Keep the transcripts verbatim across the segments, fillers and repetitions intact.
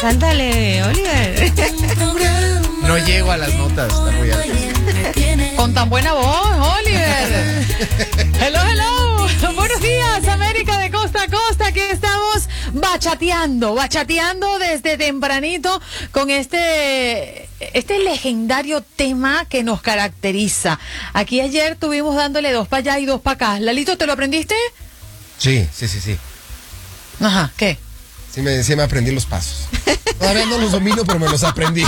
Cántale, Oliver. No llego a las notas, está muy alto. Con tan buena voz, Oliver. Hello, hello. Buenos días, América de costa a costa. Aquí estamos bachateando, bachateando desde tempranito con este, este legendario tema que nos caracteriza. Aquí ayer estuvimos dándole dos para allá y dos para acá. Lalito, ¿te lo aprendiste? Sí, sí, sí, sí. Ajá, ¿qué? Sí me, sí me aprendí los pasos. Todavía no los domino, pero me los aprendí.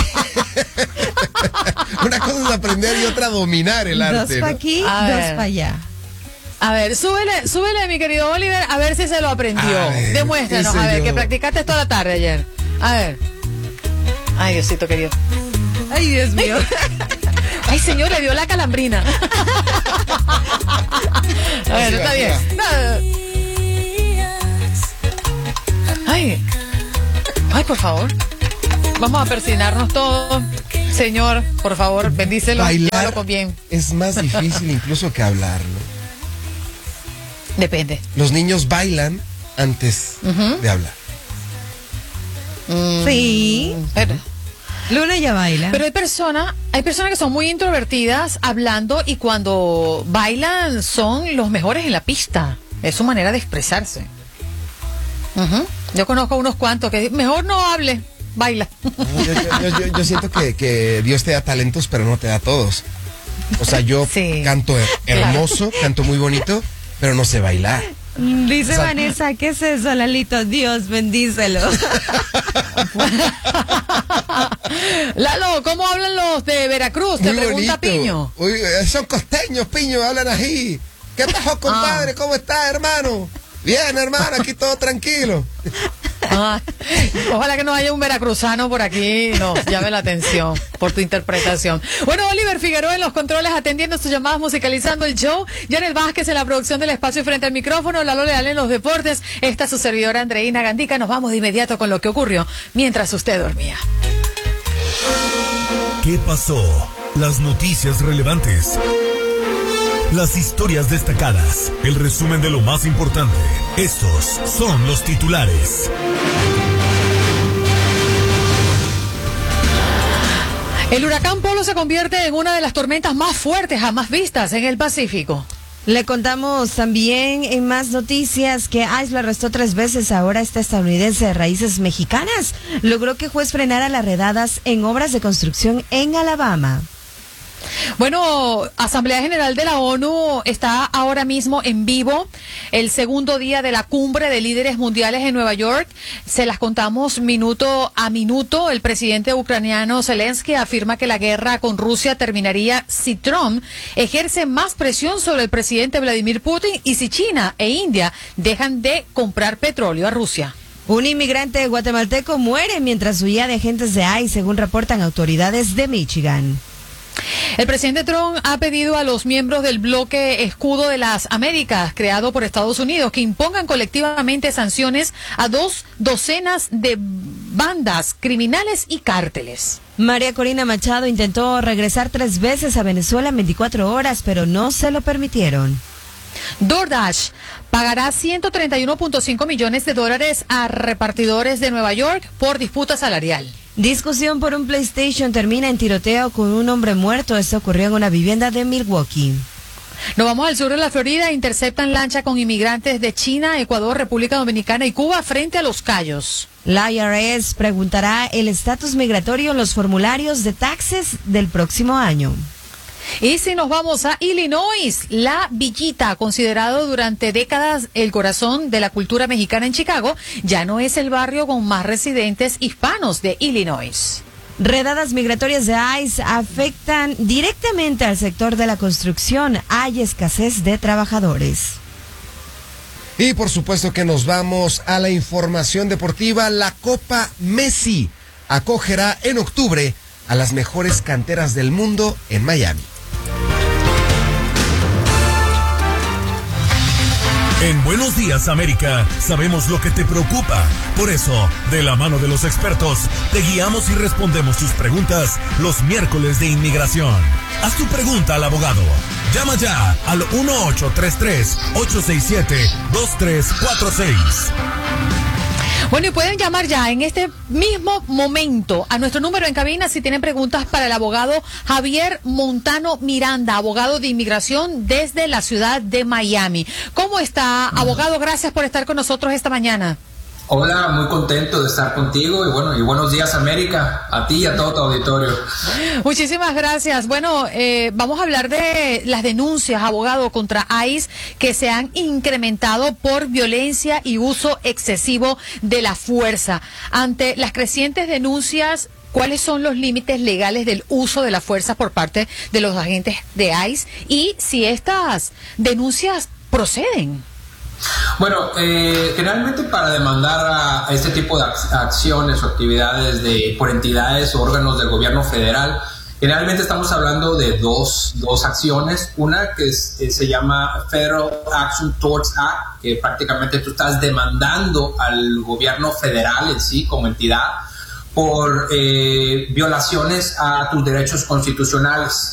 Una cosa es aprender y otra dominar el arte. Dos para ¿no? aquí, A dos ver. para allá. A ver, súbele, súbele, mi querido Oliver, a ver si se lo aprendió. A ver, Demuéstranos, qué a sé ver, yo. que practicaste toda la tarde ayer. A ver. Ay, Diosito querido. Ay, Dios mío. Ay, señor, le dio la calambrina. A ver, está bien. No. Ay. Ay, por favor. Vamos a persignarnos todos. Señor, por favor, bendícelo. Bailar Llévalo con bien. es más difícil incluso que hablar, ¿no? Depende. Los niños bailan antes Ujú. de hablar. Mm, Sí. Pero, Luna ya baila. pero hay personas, hay personas que son muy introvertidas hablando y cuando bailan son los mejores en la pista. Es su manera de expresarse. Ujú. Yo conozco unos cuantos que mejor no hable, baila. No, yo, yo- yo- yo siento que, que Dios te da talentos, pero no te da todos. O sea, yo Sí. canto her- hermoso, canto muy bonito, pero no sé bailar. Dice O sea, Vanessa, ¿qué es eso, Lalito? Dios, bendícelo. Lalo, ¿cómo hablan los de Veracruz? Te Muy pregunta bonito. Piño. Uy, eh, son costeños, Piño, hablan así. ¿Qué pasó, compadre? Ah. ¿Cómo estás, hermano? Bien, hermano, aquí todo tranquilo. Ah, ojalá que no haya un veracruzano por aquí, nos llame la atención por tu interpretación. Bueno, Oliver Figueroa en los controles atendiendo sus llamadas, musicalizando el show. Janel Vázquez en la producción del espacio frente al micrófono. Lalo Leal en los deportes. Esta es su servidora Andreina Gandica. Nos vamos de inmediato con lo que ocurrió mientras usted dormía. ¿Qué pasó? Las noticias relevantes. Las historias destacadas. El resumen de lo más importante. Estos son los titulares. El huracán Polo se convierte en una de las tormentas más fuertes jamás vistas en el Pacífico. Le contamos también en más noticias que ICE lo arrestó tres veces ahora esta estadounidense de raíces mexicanas. Logró que juez frenara las redadas en obras de construcción en Alabama. Bueno, Asamblea General de la ONU está ahora mismo en vivo, el segundo día de la cumbre de líderes mundiales en Nueva York. Se las contamos minuto a minuto. El presidente ucraniano Zelensky afirma que la guerra con Rusia terminaría si Trump ejerce más presión sobre el presidente Vladimir Putin y si China e India dejan de comprar petróleo a Rusia. Un inmigrante guatemalteco muere mientras huía de agentes de ICE, según reportan autoridades de Michigan. El presidente Trump ha pedido a los miembros del bloque Escudo de las Américas, creado por Estados Unidos, que impongan colectivamente sanciones a dos docenas de bandas criminales y cárteles. María Corina Machado intentó regresar tres veces a Venezuela en veinticuatro horas, pero no se lo permitieron. DoorDash pagará ciento treinta y uno punto cinco millones de dólares a repartidores de Nueva York por disputa salarial. Discusión por un PlayStation termina en tiroteo con un hombre muerto. Esto ocurrió en una vivienda de Milwaukee. Nos vamos al sur de la Florida. Interceptan lancha con inmigrantes de China, Ecuador, República Dominicana y Cuba frente a Los Cayos. La I R S preguntará el estatus migratorio en los formularios de taxes del próximo año. Y si nos vamos a Illinois, La Villita, considerado durante décadas el corazón de la cultura mexicana en Chicago, ya no es el barrio con más residentes hispanos de Illinois. Redadas migratorias de ICE afectan directamente al sector de la construcción. Hay escasez de trabajadores. Y por supuesto que nos vamos a la información deportiva. La Copa Messi acogerá en octubre a las mejores canteras del mundo en Miami. En Buenos Días, América, sabemos lo que te preocupa. Por eso, de la mano de los expertos, te guiamos y respondemos tus preguntas los miércoles de inmigración. Haz tu pregunta al abogado. Llama ya al uno ocho tres tres, ocho seis siete, dos tres cuatro seis. Bueno, y pueden llamar ya en este mismo momento a nuestro número en cabina si tienen preguntas para el abogado Javier Montano Miranda, abogado de inmigración desde la ciudad de Miami. ¿Cómo está, abogado? Gracias por estar con nosotros esta mañana. Hola, muy contento de estar contigo y bueno, y buenos días América, a ti y a todo tu auditorio. Muchísimas gracias. Bueno, eh, vamos a hablar de las denuncias, abogado, contra ICE que se han incrementado por violencia y uso excesivo de la fuerza. Ante las crecientes denuncias, ¿cuáles son los límites legales del uso de la fuerza por parte de los agentes de ICE y si estas denuncias proceden? Bueno, eh, generalmente para demandar a, a este tipo de ac acciones o actividades de, por entidades o órganos del gobierno federal, generalmente estamos hablando de dos, dos acciones. Una que es, eh, se llama Federal Action Torts Act, que prácticamente tú estás demandando al gobierno federal en sí como entidad por eh, violaciones a tus derechos constitucionales.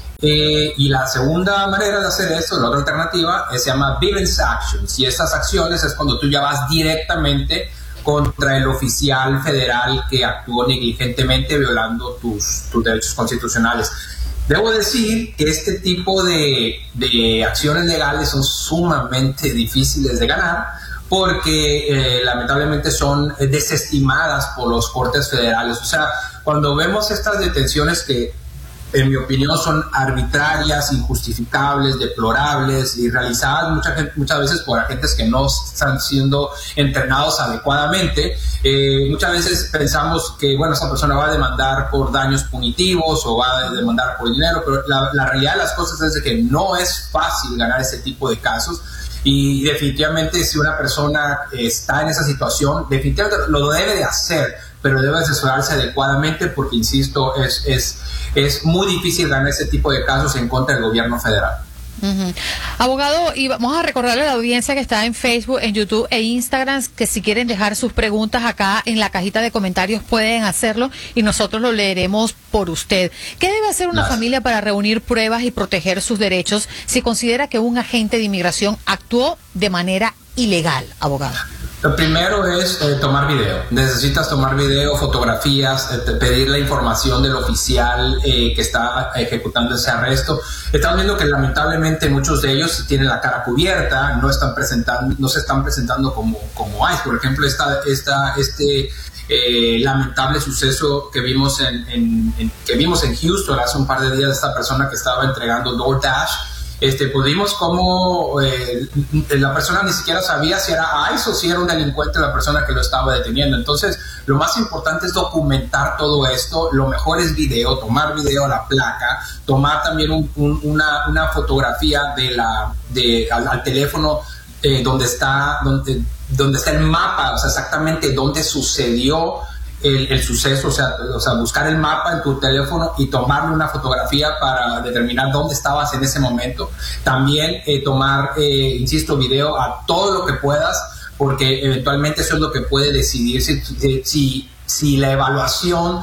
Eh, y la segunda manera de hacer esto, la otra alternativa, eh, se llama Grievance Actions, y estas acciones es cuando tú ya vas directamente contra el oficial federal que actuó negligentemente violando tus, tus derechos constitucionales. Debo decir que este tipo de, de acciones legales son sumamente difíciles de ganar porque eh, lamentablemente son desestimadas por los cortes federales. O sea, cuando vemos estas detenciones que en mi opinión son arbitrarias, injustificables, deplorables y realizadas muchas, muchas veces por agentes que no están siendo entrenados adecuadamente. Eh, muchas veces pensamos que, bueno, esa persona va a demandar por daños punitivos o va a demandar por dinero, pero la, la realidad de las cosas es de que no es fácil ganar este tipo de casos. Y definitivamente si una persona está en esa situación, definitivamente lo debe de hacer, pero debe asesorarse adecuadamente porque, insisto, es, es, es muy difícil ganar ese tipo de casos en contra del gobierno federal. Uh-huh. Abogado, y vamos a recordarle a la audiencia que está en Facebook, en YouTube e Instagram que si quieren dejar sus preguntas acá en la cajita de comentarios pueden hacerlo y nosotros lo leeremos por usted. ¿Qué debe hacer una Gracias. familia para reunir pruebas y proteger sus derechos si considera que un agente de inmigración actuó de manera ilegal, abogado? Lo primero es eh, tomar video. Necesitas tomar video, fotografías, eh, pedir la información del oficial eh, que está ejecutando ese arresto. Estamos viendo que lamentablemente muchos de ellos tienen la cara cubierta, no están presentando, no se están presentando como, como ICE. Por ejemplo, esta, esta, este eh, lamentable suceso que vimos en, en, en, que vimos en Houston hace un par de días, esta persona que estaba entregando DoorDash. Este, pues vimos cómo eh, la persona ni siquiera sabía si era ICE o si era un delincuente la persona que lo estaba deteniendo. Entonces, lo más importante es documentar todo esto. Lo mejor es video, tomar video a la placa, tomar también un, un, una, una fotografía de la, de, al, al teléfono eh, donde, está, donde, donde está el mapa, o sea, exactamente dónde sucedió El, el suceso, o sea, o sea, buscar el mapa en tu teléfono y tomarle una fotografía para determinar dónde estabas en ese momento. También eh, tomar, eh, insisto, video a todo lo que puedas, porque eventualmente eso es lo que puede decidir si, si, si la evaluación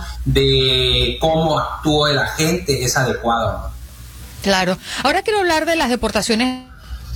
de cómo actuó el agente es adecuada o no. Claro. Ahora quiero hablar de las deportaciones.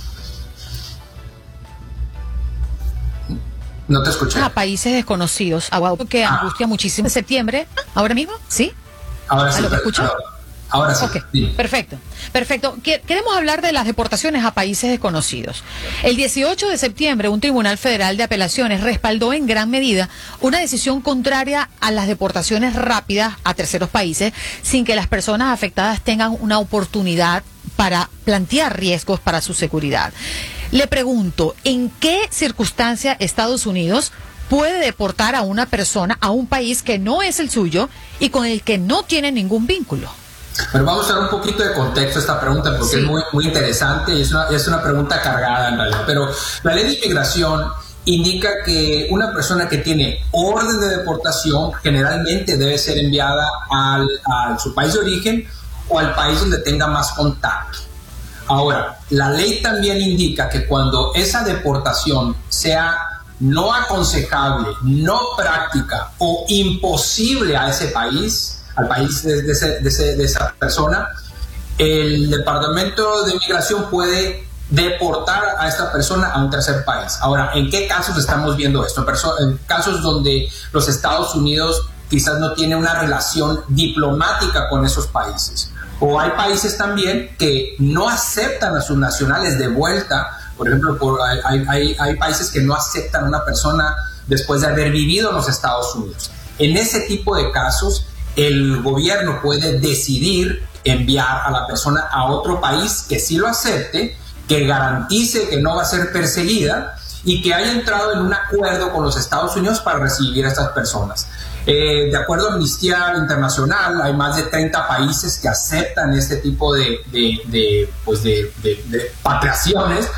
No te escuché. A países desconocidos, abogado, que ah. angustia muchísimo. ¿En septiembre? ¿Ahora mismo? ¿Sí? Ahora sí. ¿Lo que escucha? Ahora, ahora sí. Okay. Sí. Perfecto. Perfecto. Queremos hablar de las deportaciones a países desconocidos. El dieciocho de septiembre, un tribunal federal de apelaciones respaldó en gran medida una decisión contraria a las deportaciones rápidas a terceros países sin que las personas afectadas tengan una oportunidad para plantear riesgos para su seguridad. Le pregunto, ¿en qué circunstancia Estados Unidos puede deportar a una persona a un país que no es el suyo y con el que no tiene ningún vínculo? Pero vamos a dar un poquito de contexto a esta pregunta porque sí. es muy, muy interesante y es una, es una pregunta cargada en realidad. Pero la ley de inmigración indica que una persona que tiene orden de deportación generalmente debe ser enviada al, a su país de origen o al país donde tenga más contacto. Ahora, la ley también indica que cuando esa deportación sea no aconsejable, no práctica o imposible a ese país, al país de, de, ese, de, ese, de esa persona, el Departamento de Inmigración puede deportar a esta persona a un tercer país. Ahora, ¿en qué casos estamos viendo esto? En casos donde los Estados Unidos quizás no tienen una relación diplomática con esos países. O hay países también que no aceptan a sus nacionales de vuelta. Por ejemplo, por, hay, hay, hay países que no aceptan a una persona después de haber vivido en los Estados Unidos. En ese tipo de casos, el gobierno puede decidir enviar a la persona a otro país que sí lo acepte, que garantice que no va a ser perseguida y que haya entrado en un acuerdo con los Estados Unidos para recibir a estas personas. Eh, de acuerdo a Amnistía Internacional, hay más de treinta países que aceptan este tipo de, de, de, pues de, de, de patriaciones,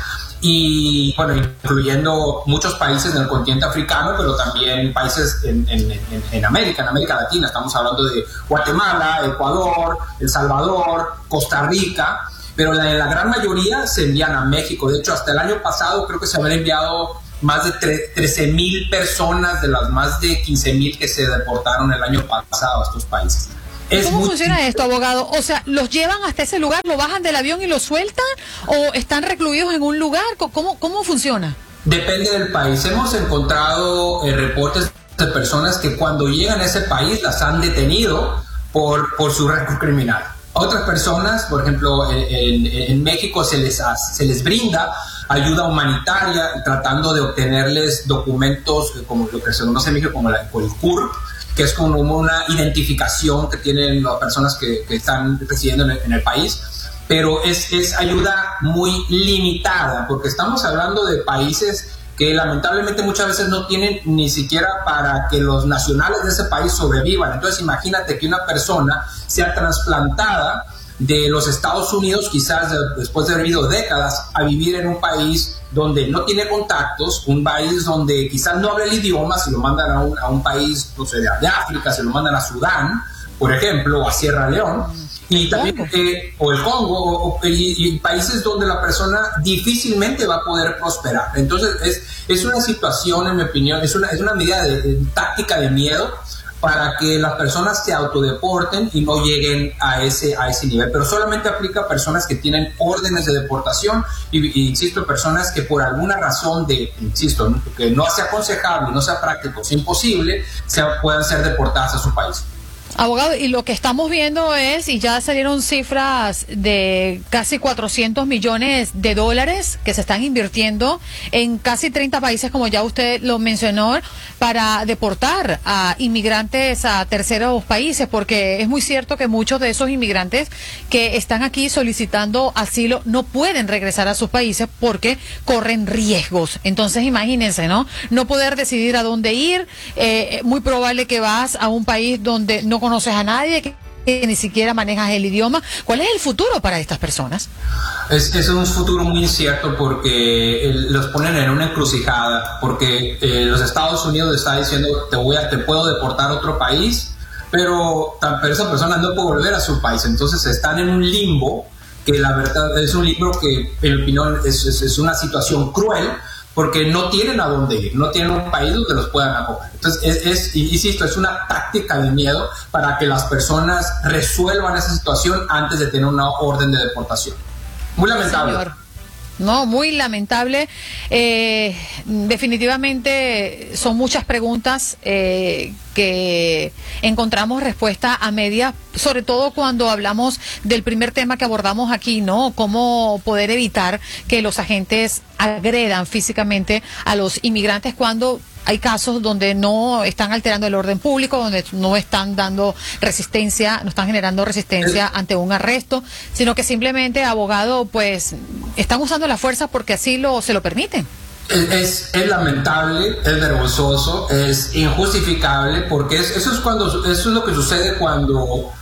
y bueno, incluyendo muchos países en el continente africano, pero también países en, en, en, en América, en América Latina. Estamos hablando de Guatemala, Ecuador, El Salvador, Costa Rica, pero la, la gran mayoría se envían a México. De hecho, hasta el año pasado creo que se habían enviado más de trece mil personas de las más de quince mil que se deportaron el año pasado a estos países. Es ¿Cómo muy... funciona esto, abogado? O sea, ¿los llevan hasta ese lugar, lo bajan del avión y lo sueltan? ¿O están recluidos en un lugar? ¿Cómo, cómo funciona? Depende del país. Hemos encontrado eh, reportes de personas que cuando llegan a ese país las han detenido por, por su récord criminal. Otras personas, por ejemplo, en, en, en México se les, se les brinda ayuda humanitaria tratando de obtenerles documentos como lo que se conoce en México como la, el C U R P, que es como una identificación que tienen las personas que, que están residiendo en el, en el país, pero es, es ayuda muy limitada, porque estamos hablando de países que lamentablemente muchas veces no tienen ni siquiera para que los nacionales de ese país sobrevivan. Entonces imagínate que una persona sea trasplantada de los Estados Unidos, quizás de, después de haber vivido décadas, a vivir en un país donde no tiene contactos, un país donde quizás no habla el idioma, se lo mandan a un, a un país, no sé, de, de África, se lo mandan a Sudán, por ejemplo, o a Sierra León, y también, eh, o el Congo, o, o, y, y países donde la persona difícilmente va a poder prosperar. Entonces es, es una situación, en mi opinión, es una, es una medida de, de táctica de miedo para que las personas se autodeporten y no lleguen a ese, a ese nivel. Pero solamente aplica a personas que tienen órdenes de deportación y, y insisto, personas que por alguna razón de, insisto, que no sea aconsejable, no sea práctico, sea imposible, se puedan ser deportadas a su país. Abogado, y lo que estamos viendo es, y ya salieron cifras de casi cuatrocientos millones de dólares que se están invirtiendo en casi treinta países, como ya usted lo mencionó, para deportar a inmigrantes a terceros países, porque es muy cierto que muchos de esos inmigrantes que están aquí solicitando asilo no pueden regresar a sus países porque corren riesgos. Entonces imagínense, ¿no? No poder decidir a dónde ir, eh, muy probable que vas a un país donde no conoces a nadie, que, que ni siquiera manejas el idioma. ¿Cuál es el futuro para estas personas? Es, es un futuro muy incierto porque eh, los ponen en una encrucijada, porque eh, los Estados Unidos está diciendo te voy a, te puedo deportar a otro país, pero, pero esa persona no puede volver a su país. Entonces están en un limbo que la verdad es un limbo que en mi opinión es, es, es una situación cruel, porque no tienen a dónde ir, no tienen un país donde los puedan acoger. Entonces, es, es, insisto, es una táctica de miedo para que las personas resuelvan esa situación antes de tener una orden de deportación. Muy lamentable. Señor. No, muy lamentable. Eh, definitivamente son muchas preguntas eh, que encontramos respuesta a media, sobre todo cuando hablamos del primer tema que abordamos aquí, ¿no? Cómo poder evitar que los agentes agredan físicamente a los inmigrantes cuando hay casos donde no están alterando el orden público, donde no están dando resistencia, no están generando resistencia ante un arresto, sino que simplemente, abogado, pues están usando la fuerza porque así lo se lo permiten. Es, es lamentable, es vergonzoso, es injustificable, porque es, eso es cuando eso es lo que sucede cuando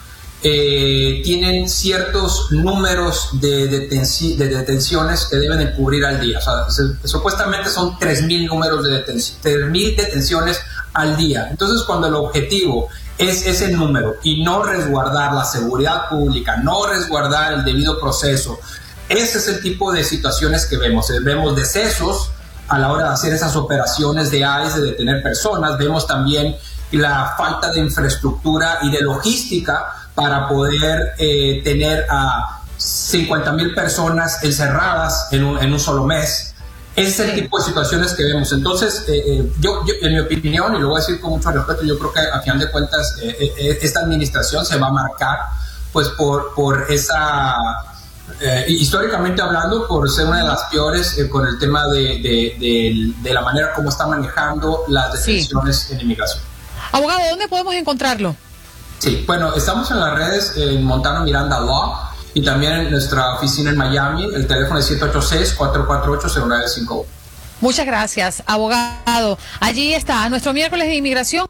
eh, tienen ciertos números de, detenci de detenciones que deben de cubrir al día. O sea, se, supuestamente son tres mil números de detención, tres mil detenciones al día. Entonces, cuando el objetivo es ese número y no resguardar la seguridad pública, no resguardar el debido proceso, ese es el tipo de situaciones que vemos. Vemos decesos a la hora de hacer esas operaciones de I C E, de detener personas. Vemos también la falta de infraestructura y de logística para poder eh, tener a cincuenta mil personas encerradas en un, en un solo mes. Ese es el tipo de situaciones que vemos. Entonces, eh, eh, yo, yo, en mi opinión, y lo voy a decir con mucho respeto, yo creo que a final de cuentas eh, eh, esta administración se va a marcar pues por, por esa, eh, históricamente hablando, por ser una de las peores eh, con el tema de, de, de, de la manera como está manejando las detenciones sí. en inmigración. Abogado, ¿dónde podemos encontrarlo? Sí, bueno, estamos en las redes en Montano Miranda Law y también en nuestra oficina en Miami. El teléfono es siete ocho seis, cuatro cuatro ocho, cero nueve cinco uno. Muchas gracias, abogado. Allí está nuestro miércoles de inmigración.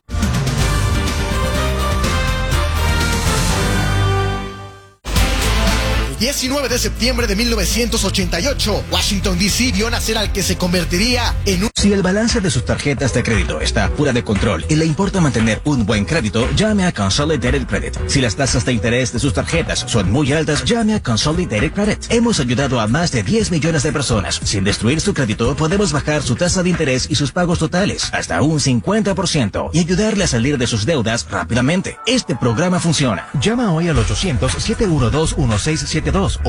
diecinueve de septiembre de mil novecientos ochenta y ocho, Washington, D C vio nacer al que se convertiría en un... Si el balance de sus tarjetas de crédito está fuera de control y le importa mantener un buen crédito, llame a Consolidated Credit. Si las tasas de interés de sus tarjetas son muy altas, llame a Consolidated Credit. Hemos ayudado a más de diez millones de personas. Sin destruir su crédito, podemos bajar su tasa de interés y sus pagos totales hasta un cincuenta por ciento y ayudarle a salir de sus deudas rápidamente. Este programa funciona. Llama hoy al ochocientos, siete uno dos, uno seis siete dos